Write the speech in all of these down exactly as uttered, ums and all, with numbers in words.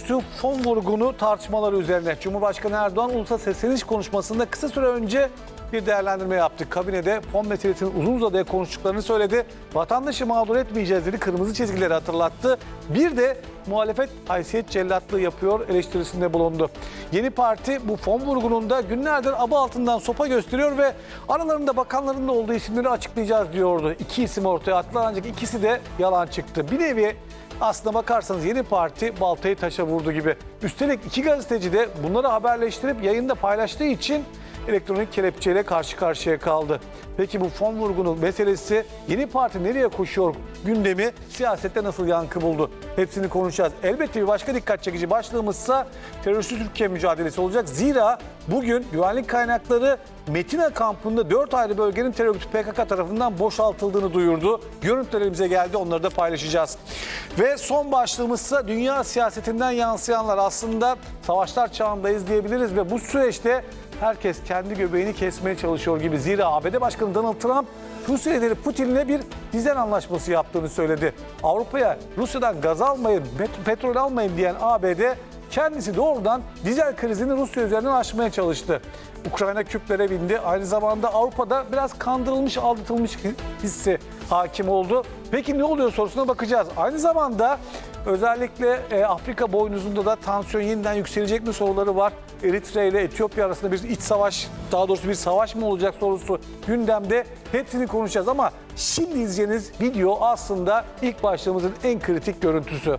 konuştuğu fon vurgunu tartışmaları üzerine. Cumhurbaşkanı Erdoğan ulusa sesleniş konuşmasında kısa süre önce bir değerlendirme yaptı. Kabinede fon meselesini uzun uzadıya konuştuklarını söyledi. Vatandaşı mağdur etmeyeceğiz dedi. Kırmızı çizgileri hatırlattı. Bir de muhalefet haysiyet cellatlığı yapıyor eleştirisinde bulundu. Yeni Parti bu fon vurgununda günlerdir aba altından sopa gösteriyor ve aralarında bakanların da olduğu isimleri açıklayacağız diyordu. İki isim ortaya attılar ancak ikisi de yalan çıktı. Bir nevi aslına bakarsanız Yeni Parti baltayı taşa vurdu gibi. Üstelik iki gazeteci de bunları haberleştirip yayında paylaştığı için elektronik kelepçeyle karşı karşıya kaldı. Peki bu fon vurgunun meselesi Yeni Parti nereye koşuyor gündemi siyasette nasıl yankı buldu? Hepsini konuşacağız. Elbette bir başka dikkat çekici başlığımızsa teröristle Türkiye mücadelesi olacak. Zira bugün güvenlik kaynakları Metina kampında dört ayrı bölgenin terör örgütü P K K tarafından boşaltıldığını duyurdu. Görüntülerimize geldi, onları da paylaşacağız. Ve son başlığımızsa dünya siyasetinden yansıyanlar. Aslında savaşlar çağındayız diyebiliriz ve bu süreçte herkes kendi göbeğini kesmeye çalışıyor gibi. Zira A B D Başkanı Donald Trump Rusya lideri Putin'le bir dizel anlaşması yaptığını söyledi. Avrupa'ya Rusya'dan gaz almayın, petrol almayın diyen A B D kendisi doğrudan dizel krizini Rusya üzerinden aşmaya çalıştı. Ukrayna küplere bindi. Aynı zamanda Avrupa'da biraz kandırılmış, aldatılmış hissi hakim oldu. Peki ne oluyor sorusuna bakacağız. Aynı zamanda özellikle e, Afrika boynuzunda da tansiyon yeniden yükselecek mi soruları var. Eritre ile Etiyopya arasında bir iç savaş, daha doğrusu bir savaş mı olacak sorusu gündemde. Hepsini konuşacağız ama şimdi izleyeceğiniz video aslında ilk başlığımızın en kritik görüntüsü.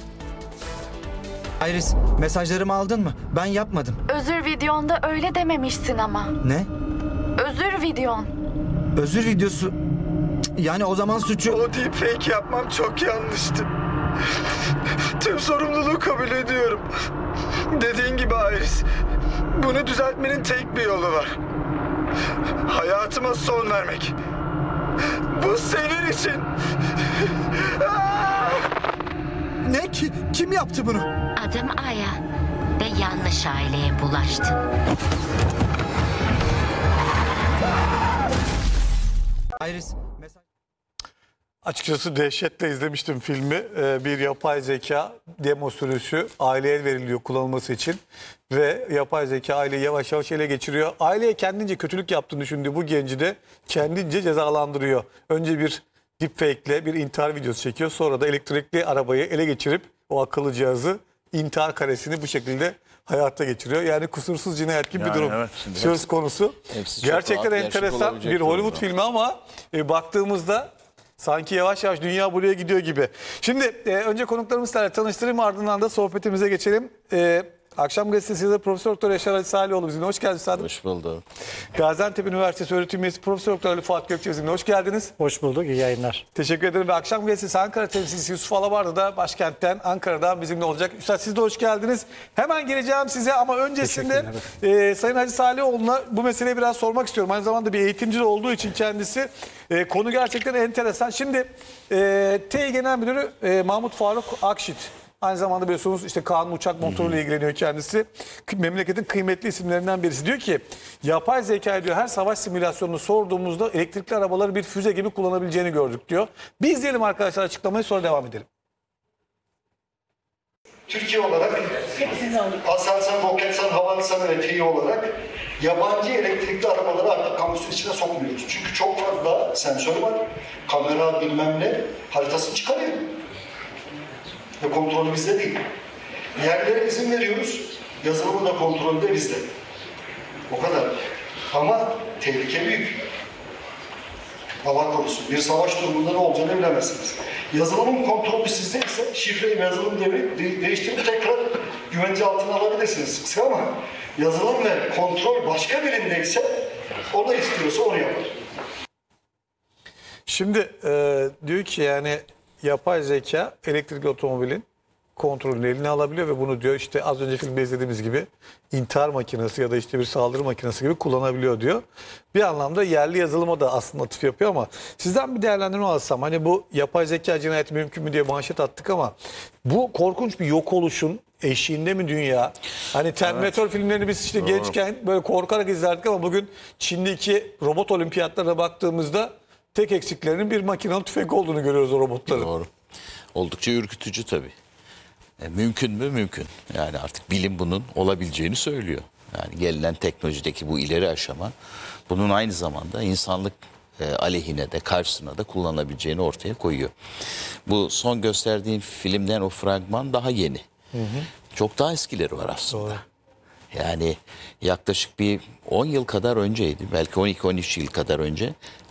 Iris, mesajlarımı aldın mı? Ben yapmadım. Özür videonda öyle dememişsin ama. Ne? Özür videon. Özür videosu... Yani o zaman suçu... O deepfake yapmam çok yanlıştı. Tüm sorumluluğu kabul ediyorum. Dediğin gibi Iris, bunu düzeltmenin tek bir yolu var. Hayatıma son vermek. Bu senin için. Ne? Ki, kim yaptı bunu? Adım Aya ve yanlış aileye bulaştım. Iris, mesaj... Açıkçası dehşetle izlemiştim filmi. Ee, bir yapay zeka demo sürüsü aileye veriliyor kullanılması için. Ve yapay zeka aileyi yavaş yavaş ele geçiriyor. Aileye kendince kötülük yaptığını düşündüğü bu genci de kendince cezalandırıyor. Önce bir deepfake ile bir intihar videosu çekiyor. Sonra da elektrikli arabayı ele geçirip o akıllı cihazı intihar karesini bu şekilde hayata geçiriyor. Yani kusursuz cinayet gibi Yani bir durum evet, söz hepsi, konusu. Hepsi Gerçekten enteresan bir Hollywood filmi ama e, baktığımızda sanki yavaş yavaş dünya buraya gidiyor gibi. Şimdi e, önce konuklarımızla tanıştırayım, ardından da sohbetimize geçelim. E, Akşam Gazetesi yazarı Profesör Doktor Yaşar Ali Salihioğlu bizimle. Hoş geldiniz Sadık. Hoş bulduk. Gaziantep Üniversitesi öğretim üyesi Profesör Doktor Ali Fuat Gökçe bizimle. Hoş geldiniz. Hoş bulduk, iyi yayınlar. Teşekkür ederim. Ve Akşam Gazetesi Ankara temsilcisi Yusuf Alabardı da başkentten, Ankara'dan bizimle olacak. Üstad siz de hoş geldiniz. Hemen geleceğim size ama öncesinde e, Sayın Hacı Salihioğlu'na bu meseleyi biraz sormak istiyorum. Aynı zamanda bir eğitimci de olduğu için kendisi. E, konu gerçekten enteresan. Şimdi e, T İ Genel Müdürü e, Mahmut Faruk Akşit. Aynı zamanda biliyorsunuz işte kanun uçak motoruyla ilgileniyor kendisi. Memleketin kıymetli isimlerinden birisi. Diyor ki yapay zeka diyor her savaş simülasyonunu sorduğumuzda elektrikli arabaları bir füze gibi kullanabileceğini gördük diyor. Bir izleyelim arkadaşlar açıklamayı, sonra devam edelim. Türkiye olarak Aselsan, Roketsan, Havelsan ve T İ olarak yabancı elektrikli arabaları artık kamusun içine sokmuyoruz. Çünkü çok fazla sensör var, kamera bilmem ne haritasını çıkarıyor. Ve kontrolü bizde değil. Yerlere izin veriyoruz, yazılımı da kontrolü de bizde. O kadar. Ama tehlike büyük. Allah korusun. Bir savaş durumunda ne olacağını bilemezsiniz. Yazılımın kontrolü sizde ise şifreyi yazılım devri de değiştirip tekrar güvence altına alabilirsiniz sık sık ama yazılım ve kontrol başka birindeyse o da istiyorsa onu yapar. Şimdi e, diyor ki yani yapay zeka elektrikli otomobilin kontrolünü eline alabiliyor ve bunu diyor işte az önce filmde izlediğimiz gibi intihar makinesi ya da işte bir saldırı makinesi gibi kullanabiliyor diyor. Bir anlamda yerli yazılıma da aslında atıf yapıyor ama sizden bir değerlendirme alsam hani bu yapay zeka cinayeti mümkün mü diye manşet attık ama bu korkunç bir yok oluşun eşiğinde mi dünya? Hani Terminator evet. filmlerini biz işte Doğru. gençken böyle korkarak izlerdik ama bugün Çin'deki robot olimpiyatlarına baktığımızda tek eksiklerinin bir makinalı tüfek olduğunu görüyoruz o robotların. Doğru. Oldukça ürkütücü tabii. E, mümkün mü? Mümkün. Yani artık bilim bunun olabileceğini söylüyor. Yani gelinen teknolojideki bu ileri aşama bunun aynı zamanda insanlık e, aleyhine de karşısına da kullanabileceğini ortaya koyuyor. Bu son gösterdiğim filmden o fragman daha yeni. Hı hı. Çok daha eskileri var aslında. Doğru. Yani yaklaşık bir on yıl kadar önceydi. Belki on iki on üç yıl kadar önce